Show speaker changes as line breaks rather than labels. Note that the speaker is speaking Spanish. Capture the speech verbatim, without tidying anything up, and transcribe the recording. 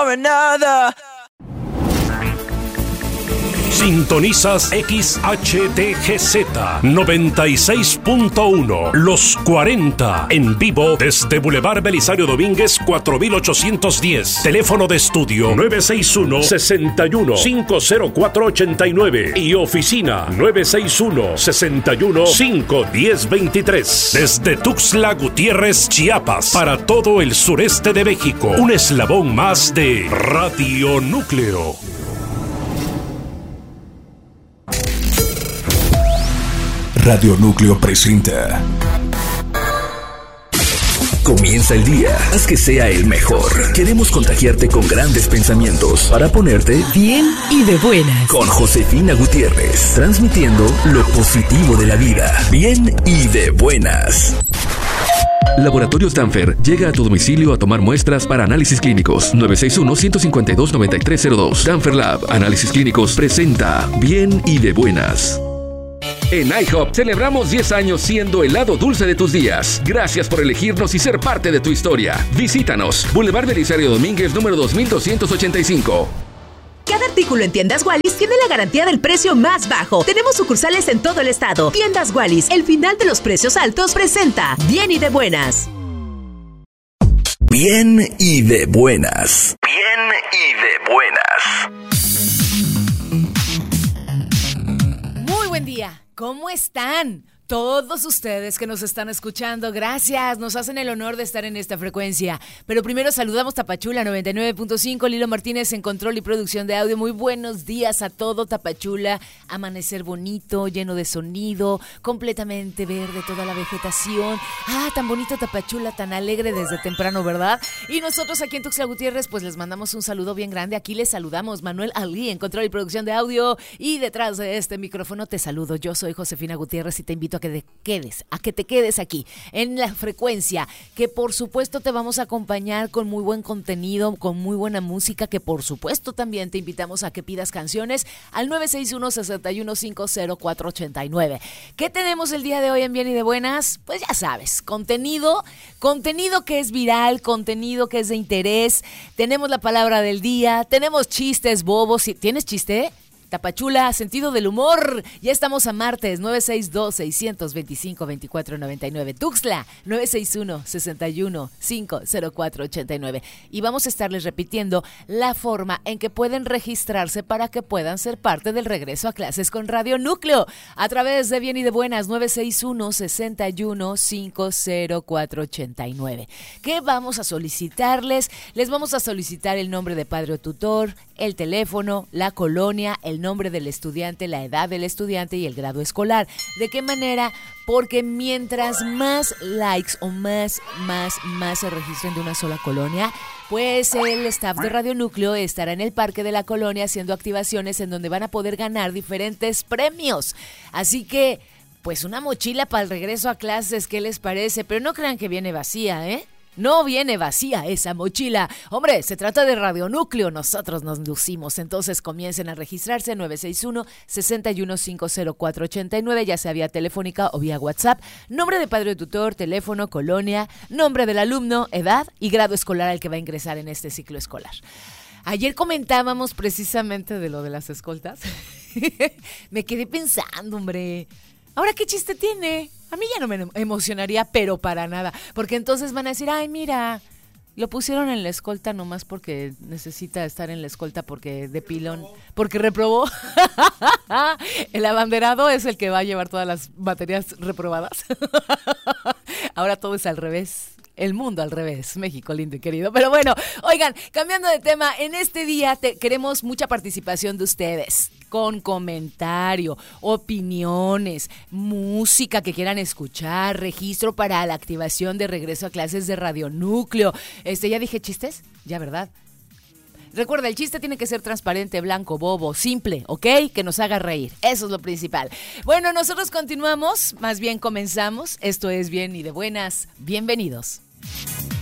for another.
Sintonizas X H D G Z noventa y seis punto uno, Los cuarenta, en vivo desde Boulevard Belisario Domínguez cuatro mil ochocientos diez. Teléfono de estudio nueve seis uno, seis uno, cinco cero cuatro ocho nueve y oficina nueve seis uno, seis uno, cinco uno cero dos tres. Desde Tuxtla Gutiérrez, Chiapas, para todo el sureste de México, un eslabón más de Radio Núcleo.
Radio Núcleo presenta. Comienza el día, haz que sea el mejor. Queremos contagiarte con grandes pensamientos para ponerte
bien y de buenas.
Con Josefina Gutiérrez, transmitiendo lo positivo de la vida. Bien y de buenas. Laboratorios Danfer llega a tu domicilio a tomar muestras para análisis clínicos. nueve seis uno, uno cinco dos, nueve tres cero dos. Danfer Lab, análisis clínicos, presenta Bien y de buenas. En IHOP celebramos diez años siendo el lado dulce de tus días. Gracias por elegirnos y ser parte de tu historia. Visítanos, Boulevard Belisario Domínguez, número dos mil doscientos ochenta y cinco.
Cada artículo en Tiendas Wallis tiene la garantía del precio más bajo. Tenemos sucursales en todo el estado. Tiendas Wallis, el final de los precios altos, presenta Bien y de buenas.
Bien y de buenas. Bien y de buenas.
Muy buen día. ¿Cómo están? Todos ustedes que nos están escuchando, gracias, nos hacen el honor de estar en esta frecuencia. Pero primero saludamos Tapachula noventa y nueve punto cinco, Lilo Martínez en control y producción de audio. Muy buenos días a todo Tapachula, amanecer bonito, lleno de sonido, completamente verde toda la vegetación. Ah, tan bonito Tapachula, tan alegre desde temprano, ¿verdad? Y nosotros aquí en Tuxtla Gutiérrez pues les mandamos un saludo bien grande. Aquí les saludamos Manuel Ali en control y producción de audio, y detrás de este micrófono te saludo. Yo soy Josefina Gutiérrez y te invito a que te quedes, a que te quedes aquí en la frecuencia, que por supuesto te vamos a acompañar con muy buen contenido, con muy buena música, que por supuesto también te invitamos a que pidas canciones al nueve seis uno, seis uno cinco cero cuatro ocho nueve. ¿Qué tenemos el día de hoy en Bien y de Buenas? Pues ya sabes, contenido, contenido que es viral, contenido que es de interés, tenemos la palabra del día, tenemos chistes bobos. ¿Tienes chiste? Tapachula, sentido del humor. Ya estamos a martes, nueve seis dos, seis dos cinco, dos cuatro nueve nueve. Tuxtla, nueve seis uno, seis uno, cinco cero cuatro ocho nueve. Y vamos a estarles repitiendo la forma en que pueden registrarse para que puedan ser parte del regreso a clases con Radio Núcleo. A través de Bien y de Buenas, nueve seis uno, seis uno, cinco cero cuatro ocho nueve. ¿Qué vamos a solicitarles? Les vamos a solicitar el nombre de padre o tutor, el teléfono, la colonia, el nombre del estudiante, la edad del estudiante y el grado escolar. ¿De qué manera? Porque mientras más likes o más, más, más se registren de una sola colonia, pues el staff de Radio Núcleo estará en el parque de la colonia haciendo activaciones en donde van a poder ganar diferentes premios. Así que, pues una mochila para el regreso a clases, ¿qué les parece? Pero no crean que viene vacía, ¿eh? No viene vacía esa mochila. Hombre, se trata de Radio Núcleo, nosotros nos lucimos. Entonces comiencen a registrarse nueve seis uno, seis uno, cinco cero cuatro ocho nueve, ya sea vía telefónica o vía WhatsApp. Nombre de padre o tutor, teléfono, colonia, nombre del alumno, edad y grado escolar al que va a ingresar en este ciclo escolar. Ayer comentábamos precisamente de lo de las escoltas. Me quedé pensando, hombre, ¿ahora qué chiste tiene? A mí ya no me emocionaría, pero para nada. Porque entonces van a decir, ay, mira, lo pusieron en la escolta nomás porque necesita estar en la escolta porque de pilón, porque reprobó. El abanderado es el que va a llevar todas las materias reprobadas. Ahora todo es al revés. El mundo al revés, México lindo y querido. Pero bueno, oigan, cambiando de tema, en este día te, queremos mucha participación de ustedes, con comentario, opiniones, música que quieran escuchar, registro para la activación de regreso a clases de Radio Núcleo. Este, ¿ya dije chistes? Ya, ¿verdad? Recuerda, el chiste tiene que ser transparente, blanco, bobo, simple, ¿ok? Que nos haga reír. Eso es lo principal. Bueno, nosotros continuamos, más bien comenzamos. Esto es Bien y de Buenas. Bienvenidos.